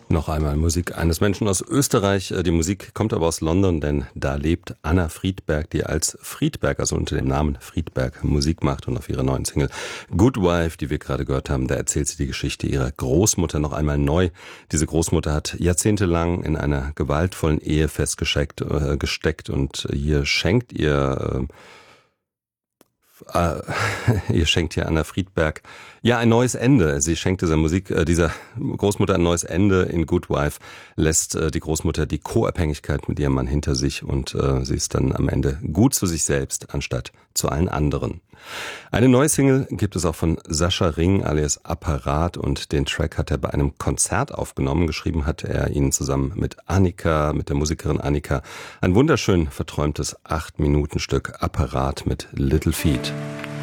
Noch einmal Musik eines Menschen aus Österreich. Die Musik kommt aber aus London, denn da lebt Anna Friedberg, die als Friedberg, also unter dem Namen Friedberg, Musik macht. Und auf ihrer neuen Single Good Wife, die wir gerade gehört haben, da erzählt sie die Geschichte ihrer Großmutter noch einmal neu. Diese Großmutter hat jahrzehntelang in einer gewaltvollen Ehe festgesteckt und hier schenkt ihr schenkt hier Anna Friedberg ja ein neues Ende. Sie schenkt dieser Großmutter ein neues Ende. In Good Wife lässt die Großmutter die Co-Abhängigkeit mit ihrem Mann hinter sich und sie ist dann am Ende gut zu sich selbst, anstatt zu allen anderen. Eine neue Single gibt es auch von Sascha Ring alias Apparat und den Track hat er bei einem Konzert aufgenommen. Geschrieben hat er ihn zusammen mit der Musikerin Annika. Ein wunderschön verträumtes 8-Minuten-Stück Apparat mit Little Feat.